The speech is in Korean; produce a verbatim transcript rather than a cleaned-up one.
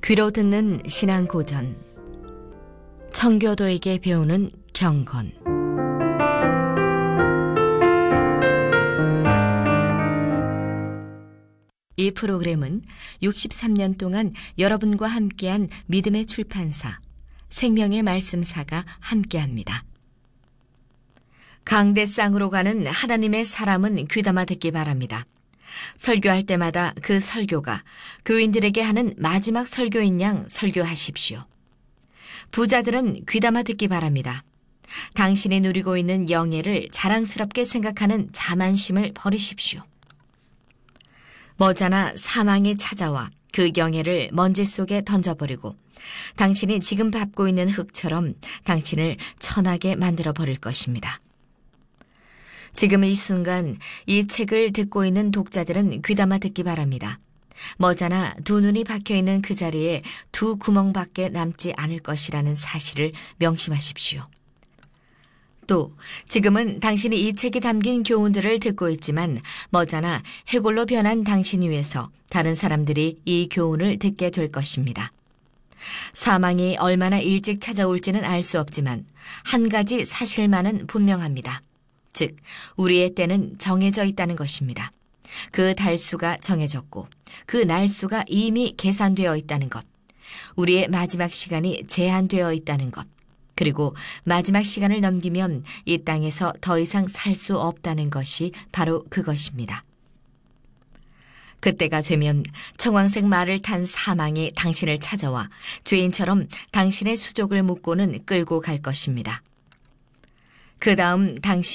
귀로 듣는 신앙 고전, 청교도에게 배우는 경건. 이 프로그램은 육십삼 년 동안 여러분과 함께한 믿음의 출판사, 생명의 말씀사가 함께합니다. 강대상으로 가는 하나님의 사람은 귀담아 듣기 바랍니다. 설교할 때마다 그 설교가 교인들에게 하는 마지막 설교인 양 설교하십시오. 부자들은 귀담아 듣기 바랍니다. 당신이 누리고 있는 영예를 자랑스럽게 생각하는 자만심을 버리십시오. 머지않아 사망이 찾아와 그 영예를 먼지 속에 던져버리고 당신이 지금 밟고 있는 흙처럼 당신을 천하게 만들어 버릴 것입니다. 지금 이 순간 이 책을 듣고 있는 독자들은 귀담아 듣기 바랍니다. 머지않아 두 눈이 박혀있는 그 자리에 두 구멍밖에 남지 않을 것이라는 사실을 명심하십시오. 또 지금은 당신이 이 책에 담긴 교훈들을 듣고 있지만 머지않아 해골로 변한 당신 위에서 다른 사람들이 이 교훈을 듣게 될 것입니다. 사망이 얼마나 일찍 찾아올지는 알 수 없지만 한 가지 사실만은 분명합니다. 즉, 우리의 때는 정해져 있다는 것입니다. 그 달수가 정해졌고 그 날수가 이미 계산되어 있다는 것, 우리의 마지막 시간이 제한되어 있다는 것, 그리고 마지막 시간을 넘기면 이 땅에서 더 이상 살 수 없다는 것이 바로 그것입니다. 그때가 되면 청황색 말을 탄 사망이 당신을 찾아와 죄인처럼 당신의 수족을 묶고는 끌고 갈 것입니다. 그 다음 당신